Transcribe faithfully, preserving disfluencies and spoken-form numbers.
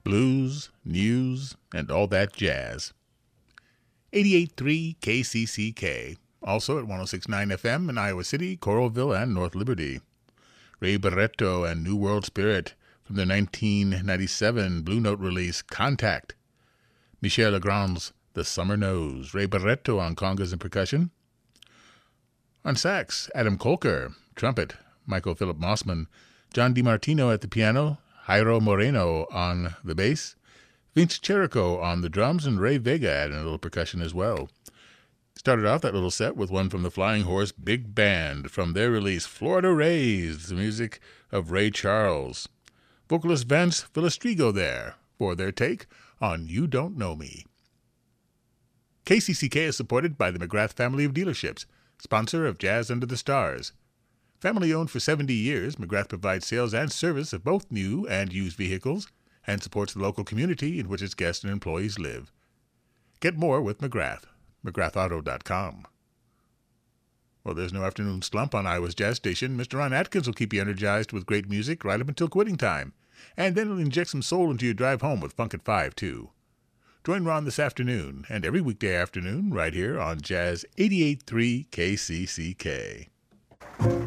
blues, news, and all that jazz. eighty-eight point three K C C K, also at one oh six point nine F M in Iowa City, Coralville, and North Liberty. Ray Barretto and New World Spirit from their nineteen ninety-seven Blue Note release, Contact. Michel Legrand's The Summer Knows. Ray Barretto on congas and percussion. On sax, Adam Kolker. Trumpet, Michael Philip Mossman. John DiMartino at the piano. Jairo Moreno on the bass. Vince Cherico on the drums, and Ray Vega adding a little percussion as well. Started off that little set with one from the Flying Horse Big Band from their release, Florida Rays, the music of Ray Charles. Vocalist Vance Filistrigo there for their take on You Don't Know Me. K C C K is supported by the McGrath family of dealerships, sponsor of Jazz Under the Stars. Family owned for seventy years, McGrath provides sales and service of both new and used vehicles and supports the local community in which its guests and employees live. Get more with McGrath, McGrath Auto dot com. Well, there's no afternoon slump on Iowa's Jazz Station. Mister Ron Atkins will keep you energized with great music right up until quitting time. And then he'll inject some soul into your drive home with Funk at five, too. Join Ron this afternoon and every weekday afternoon right here on Jazz eighty-eight point three K C C K.